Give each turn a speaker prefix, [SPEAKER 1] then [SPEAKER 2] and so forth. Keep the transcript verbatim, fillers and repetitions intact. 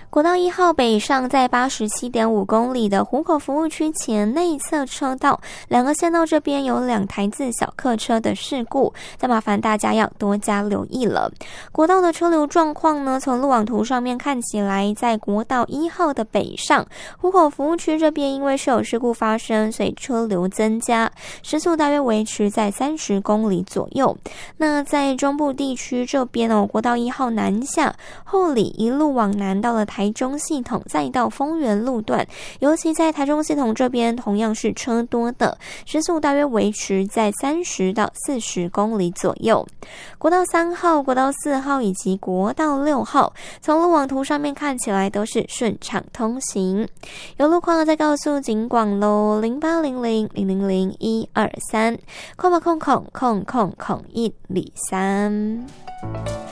[SPEAKER 1] 国道一号北上在 八十七点五公里的湖口服务区前内侧车道，两个线道这边有两台自小客车的事故，再麻烦大家要多加留意了。国道的车流状况呢，从路网图上面看起来，在国道一号的北上，湖口服务区这边因为是有事故发生，所以车流增加，时速大约维持在三十公里左右。那在中部地区这边哦，国道一号南下，后里一路往南到了台中系统，再到丰原路段，尤其在台中系统这边同样是车多的，时速大约维持在三十到四十公里左右。国道三号、国道四号以及国道六号，从路网图上面看起来都是顺畅通行。有路况再告诉警广咯，零八零零零零零一二三，空吧空空空空空一里三。